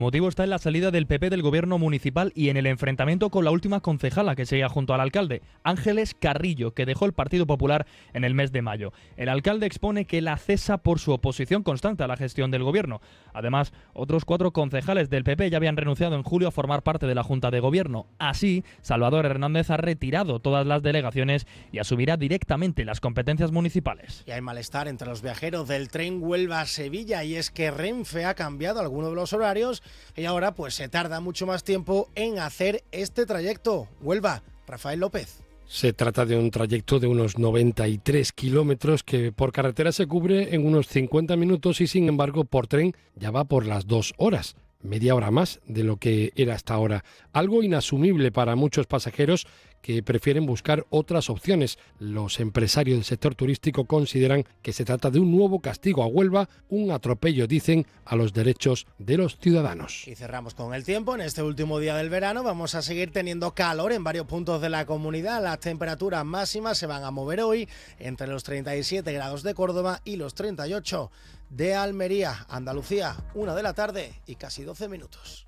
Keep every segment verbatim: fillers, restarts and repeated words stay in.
El motivo está en la salida del P P del gobierno municipal y en el enfrentamiento con la última concejala que seguía junto al alcalde, Ángeles Carrillo, que dejó el Partido Popular en el mes de mayo. El alcalde expone que la cesa por su oposición constante a la gestión del gobierno. Además, otros cuatro concejales del P P ya habían renunciado en julio a formar parte de la Junta de Gobierno. Así, Salvador Hernández ha retirado todas las delegaciones y asumirá directamente las competencias municipales. Y hay malestar entre los viajeros del tren Huelva-Sevilla, y es que Renfe ha cambiado algunos de los horarios y ahora pues se tarda mucho más tiempo en hacer este trayecto. Huelva, Rafael López. Se trata de un trayecto de unos noventa y tres kilómetros que por carretera se cubre en unos cincuenta minutos y sin embargo por tren ya va por las dos horas. Media hora más de lo que era hasta ahora. Algo inasumible para muchos pasajeros que prefieren buscar otras opciones. Los empresarios del sector turístico consideran que se trata de un nuevo castigo a Huelva, un atropello, dicen, a los derechos de los ciudadanos. Y cerramos con el tiempo. En este último día del verano vamos a seguir teniendo calor en varios puntos de la comunidad. Las temperaturas máximas se van a mover hoy entre los treinta y siete grados de Córdoba y los treinta y ocho de Almería. Andalucía, una de la tarde y casi doce minutos.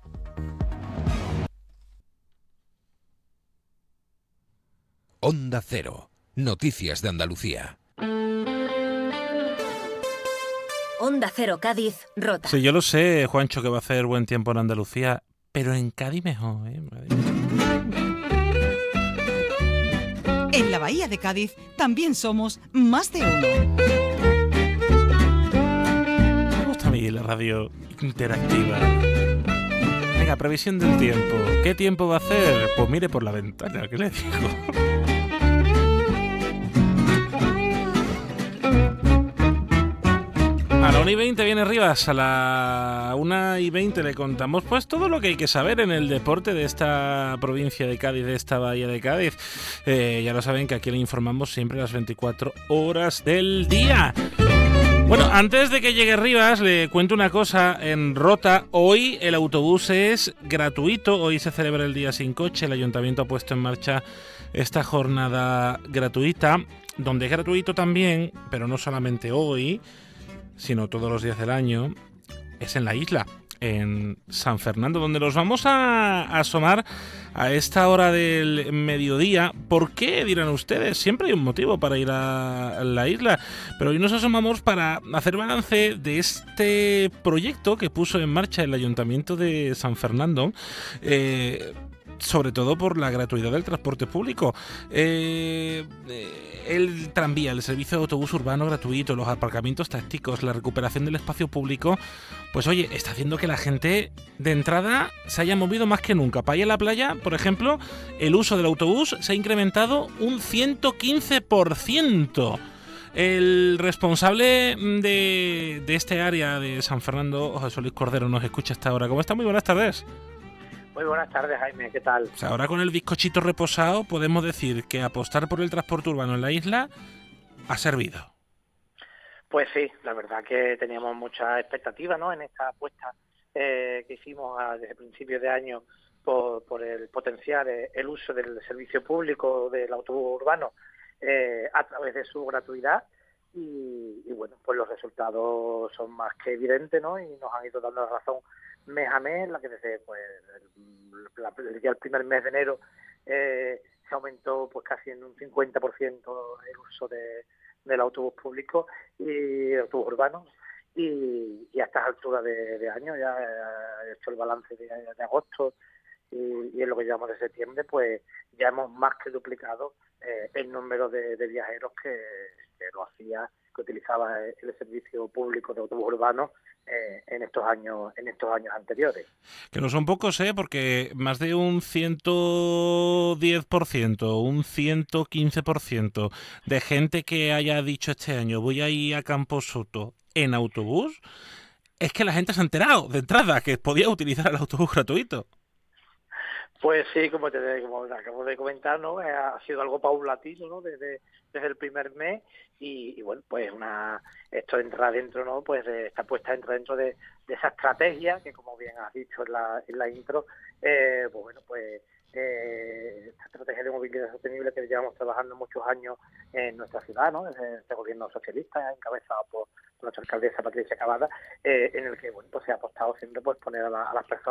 Onda Cero, noticias de Andalucía. Onda Cero Cádiz, Rota. Sí, yo lo sé, Juancho, que va a hacer buen tiempo en Andalucía, pero en Cádiz mejor, ¿eh? En la Bahía de Cádiz también somos más de uno. Me gusta a mí la radio interactiva. Venga, previsión del tiempo. ¿Qué tiempo va a hacer? Pues mire por la ventana, ¿qué le digo? A la una y veinte viene Rivas, a la una y veinte le contamos pues todo lo que hay que saber en el deporte de esta provincia de Cádiz, de esta bahía de Cádiz. Eh, ya lo saben que aquí le informamos siempre las veinticuatro horas del día. Bueno, antes de que llegue Rivas, le cuento una cosa. En Rota, hoy el autobús es gratuito. Hoy se celebra el Día Sin Coche. El Ayuntamiento ha puesto en marcha esta jornada gratuita, donde es gratuito también, pero no solamente hoy, sino todos los días del año, es en la isla, en San Fernando, donde nos vamos a, a asomar a esta hora del mediodía. ¿Por qué? Dirán ustedes. Siempre hay un motivo para ir a la isla, pero hoy nos asomamos para hacer balance de este proyecto que puso en marcha el Ayuntamiento de San Fernando, eh, sobre todo por la gratuidad del transporte público. Eh, el tranvía, el servicio de autobús urbano gratuito, los aparcamientos tácticos, la recuperación del espacio público, pues oye, está haciendo que la gente de entrada se haya movido más que nunca. Para ir a la playa, por ejemplo, el uso del autobús se ha incrementado un ciento quince por ciento. El responsable de, de este área de San Fernando, José Luis Cordero, nos escucha hasta ahora. ¿Cómo está? Muy buenas tardes. Muy buenas tardes, Jaime, ¿qué tal? O sea, ahora con el bizcochito reposado podemos decir que apostar por el transporte urbano en la isla ha servido. Pues sí, la verdad que teníamos mucha expectativa, ¿no?, en esta apuesta eh, que hicimos a, desde principios de año por, por el potenciar eh, el uso del servicio público del autobús urbano eh, a través de su gratuidad. Y, y bueno, pues los resultados son más que evidentes, ¿no?, y nos han ido dando la razón mes a mes, la que desde pues el, la, ya el primer mes de enero eh, se aumentó pues casi en un cincuenta por ciento el uso de, del autobús público y el autobús urbano, y, y a estas alturas de, de año, ya he hecho el balance de, de agosto y, y en lo que llevamos de septiembre, pues ya hemos más que duplicado eh, el número de, de viajeros que, que lo hacía, que utilizaba el servicio público de autobús urbano Eh, en estos años en estos años anteriores. Que no son pocos, ¿eh? Porque más de un ciento diez por ciento, un ciento quince por ciento de gente que haya dicho este año voy a ir a Camposoto en autobús, es que la gente se ha enterado de entrada que podía utilizar el autobús gratuito. Pues sí, como te como acabo de comentar, ¿no?, ha sido algo paulatino, ¿no?, desde desde el primer mes y, y bueno, pues una esto entra dentro, ¿no?, pues de, esta puesta entra dentro de, de esa estrategia que, como bien has dicho en la en la intro, eh, pues bueno, pues eh, esta estrategia de movilidad sostenible que llevamos trabajando muchos años en nuestra ciudad, ¿no?, desde este gobierno socialista encabezado por, por nuestra alcaldesa Patricia Cavada, eh, en el que bueno, pues se ha apostado siempre pues poner a, la, a las personas